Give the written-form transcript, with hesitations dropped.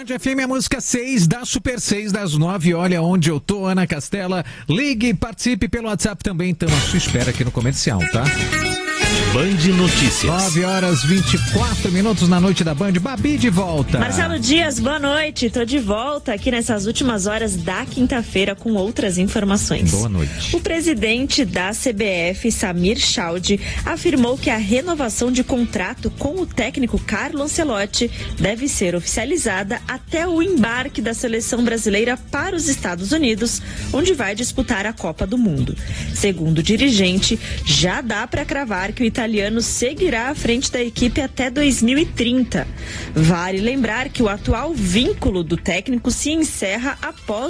Band FM, a música 6 da Super 6 das 9. Olha onde eu tô, Ana Castela. Ligue, participe pelo WhatsApp também. Estamos à sua espera aqui no comercial, tá? Band Notícias. 9h24 na noite da Band. Babi de volta. Marcelo Dias, boa noite. Tô de volta aqui nessas últimas horas da quinta-feira com outras informações. Boa noite. O presidente da CBF, Samir Chaudhry, afirmou que a renovação de contrato com o técnico Carlo Ancelotti deve ser oficializada até o embarque da seleção brasileira para os Estados Unidos, onde vai disputar a Copa do Mundo. Segundo o dirigente, já dá para cravar que o italiano seguirá à frente da equipe até 2030. Vale lembrar que o atual vínculo do técnico se encerra após